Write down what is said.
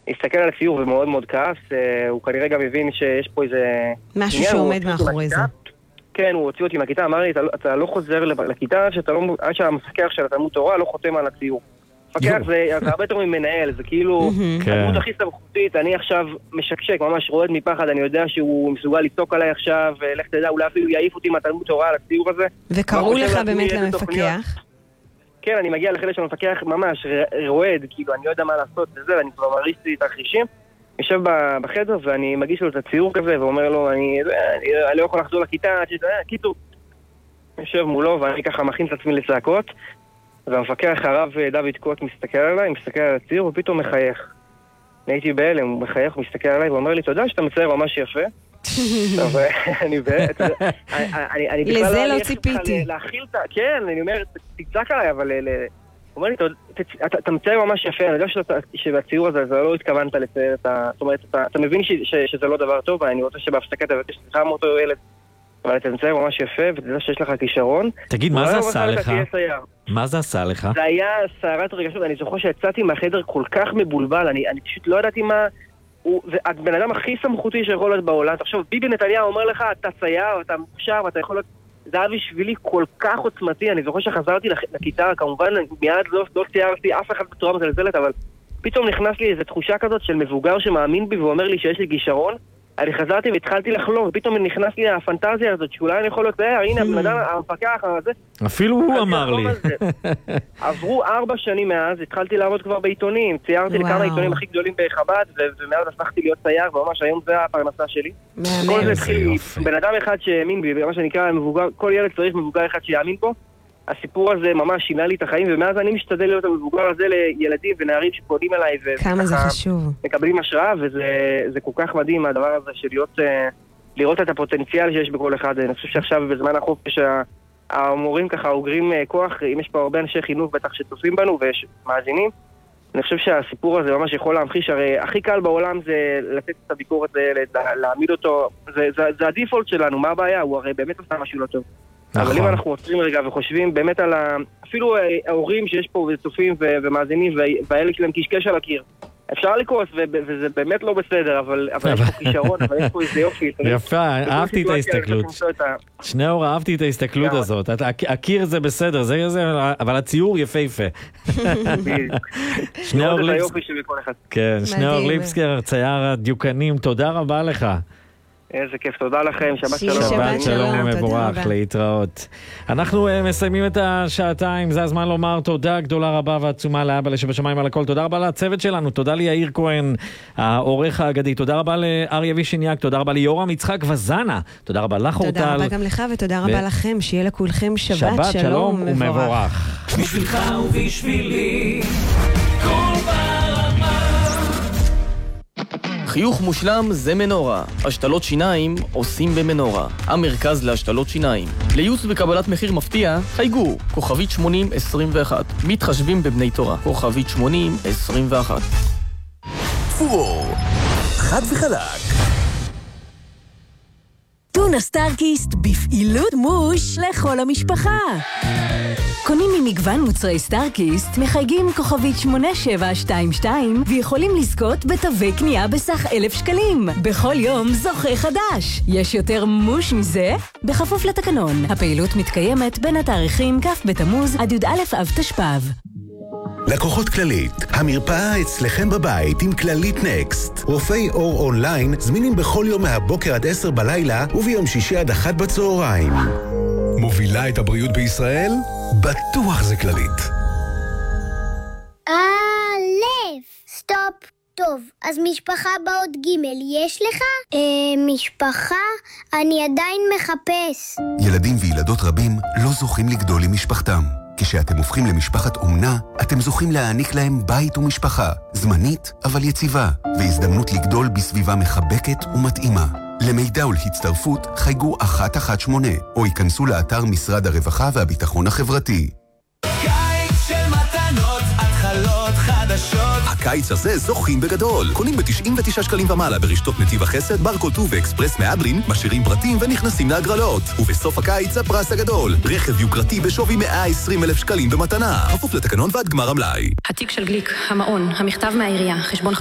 הסתכל על הציור ומאוד מאוד כעס, הוא כנראה גם הבין שיש פה איזה... משהו שעומד מאחורי זה. כן, הוא הוציא אותי מהכיתה, אמר לי, אתה לא חוזר לכיתה, עד שהמפקח של התלמוד תורה לא חותם על הציור. מפקח זה הרבה יותר ממנהל, זה כאילו הדמות הכי סמכותית, אני עכשיו משקשק, ממש רועד מפחד, אני יודע שהוא מסוגל לצעוק עליי עכשיו, לך תדע, אולי אפילו יעיף אותי מהתלמוד תורה על הציור הזה. וקראו לך באמת למפקח? כן, אני מגיע לחלק של המפקח ממש רועד, כאילו אני לא יודע מה לעשות וזה, ואני כבר מריץ לי תרחישים. יושב בחדר ואני מגיש לו את הציור כזה ואומר לו, אני לא יכול לחזור לכיתה, קיצור. יושב מולו ואני ככה מכין את עצמי לצעקות, והמפקח הרב דוד קוט מסתכל עליי, מסתכל על הציור ופתאום מחייך. הייתי בהלם, הוא מחייך, הוא מסתכל עליי ואומר לי, תודה שאתה מצייר ממש יפה. לזה לא ציפיתי. כן, אני אומר, תצעק עליי, אבל... הוא אומר לי, אתה מצייר ממש יפה, אני יודע שבציור הזה לא התכוונת לצייר את ה... זאת אומרת, אתה מבין שזה לא דבר טוב, ואני רוצה שבהפסקה תבקש סליחה מאותו ילד, אבל אתה מצייר ממש יפה, ותדע שיש לך כישרון. תגיד, מה זה עשה לך? מה זה עשה לך? זה היה סערת רגשות, אני זוכר שיצאתי מהחדר כל כך מבולבל, אני פשוט לא ידעתי מה... הבן אדם הכי סמכותי שיכול להיות בעולם. עכשיו, ביבי נתניהו אומר לך, אתה צייר, אתה מוכשר, ואתה יכול להיות... זה היה בשבילי כל כך עוצמתי, אני זוכר שחזרתי לכיתה, כמובן מיד לא ציירתי אף אחד בצורה מזלזלת, אבל פתאום נכנס לי איזו תחושה כזאת של מבוגר שמאמין בי ואומר לי שיש לי גישרון, אני חזרתי והתחלתי לחלום, ופתאום נכנס לי הפנטזיה הזאת, שאולי אני יכול לצייר, הנה הבן אדם, המפקח הזה. אפילו הוא אמר לי. עברו 4 שנים מאז, התחלתי לעבוד כבר בעיתונים, ציירתי לכמה עיתונים הכי גדולים בחב"ד, ומאז הפכתי להיות צייר, וממש היום זה הפרנסה שלי. כל זה התחיל בן אדם אחד שהאמין בי, מה שנקרא מבוגר, כל ילד צריך מבוגר אחד שיאמין בו. הסיפור הזה ממש שינה לי את החיים, ומאז אני משתדל להיות המבוגר הזה לילדים ונערים שפונים אליי כמה זה חשוב. מקבלים השראה, וזה כל כך מדהים הדבר הזה של לראות את הפוטנציאל שיש בכל אחד. אני חושב שעכשיו בזמן החופש המורים ככה אוגרים כוח, אם יש פה הרבה אנשי חינוך בטח שצופים בנו ויש מאזינים, אני חושב שהסיפור הזה ממש יכול להמחיש, הרי הכי קל בעולם זה לתת את הביקורת לילד, להעמיד אותו, זה הדיפולט שלנו, מה הבעיה? הוא הרי באמת עושה משהו לא טוב. אבל אם אנחנו עוצרים רגע וחושבים באמת על אפילו ההורים שיש פה וצופים ומאזינים והילד שלהם קשקש על הקיר, אפשר לקרוס וזה באמת לא בסדר, אבל יש פה כישרון, אבל יש פה איזה יופי. יפה, אהבתי את ההסתכלות. שניאור, אהבתי את ההסתכלות הזאת. הקיר זה בסדר, אבל הציור יפהפה. שניאור ליבסקר, צייר הדיוקנים, תודה רבה לך. איזה כיף, תודה לכם, שבת שלום. שבת שלום ומבורך, להתראות. אנחנו מסיימים את השעתיים, זה הזמן לומר תודה גדולה רבה ועצומה לאבא לשבשמיים על הכל, תודה רבה לצוות שלנו, תודה ליאיר כהן, העורך האגדי, תודה רבה לאריה וישיניאק, תודה רבה ליורם יצחק וזנה, תודה רבה לך אורטל. תודה רבה גם לך ותודה רבה לכם, שיהיה לכולכם שבת שלום ומבורך. בשבילך ובשבילי, כל ברמה. חיוך מושלם זה מנורה. השתלות שיניים עושים במנורה. המרכז להשתלות שיניים. לייעוץ וקבלת מחיר מפתיע, חייגו, כוכבית 8021. מתחשבים בבני תורה, כוכבית 8021. פור, חד וחלק. טונה סטארקיסט בפעילות מוש לכל המשפחה. קונים ממגוון מוצרי סטארקיסט, מחייגים כוכבית 8722 ויכולים לזכות בתווי קנייה בסך 1,000 שקלים. בכל יום זוכה חדש. יש יותר מוש מזה? בכפוף לתקנון. הפעילות מתקיימת בין התאריכים כ' בתמוז עד י"א אב תשפ"ב. לקוחות כללית, המרפאה אצלכם בבית עם כללית נקסט. רופאי אור אונליין זמינים בכל יום מהבוקר עד 10 בלילה וביום שישי עד 1 בצהריים. מובילה את הבריאות בישראל? בטוח זה כללית. א', סטופ. טוב, אז משפחה באות ג' יש לך? משפחה? אני עדיין מחפש. ילדים וילדות רבים לא זוכים לגדול עם משפחתם. כשאתם הופכים למשפחת אומנה, אתם זוכים להעניק להם בית ומשפחה, זמנית אבל יציבה, והזדמנות לגדול בסביבה מחבקת ומתאימה. למידע ולהצטרפות חייגו 118 או ייכנסו לאתר משרד הרווחה והביטחון החברתי. קיץ של מתנות, התחלות חדשות. הקיץ הזה זוכים בגדול. קונים ב99 שקלים ומעלה ברשתות נתיב החסד, ברקוטו ואקספרס מהדרין, משאירים פרטים ונכנסים להגרלות. ובסוף הקיץ הפרס הגדול, רכב יוקרתי בשווי 120,000 שקלים במתנה. כפוף לתקנון ועד גמר המלאי. התיק של גליק, המעון, המכתב מהעירייה, חשבון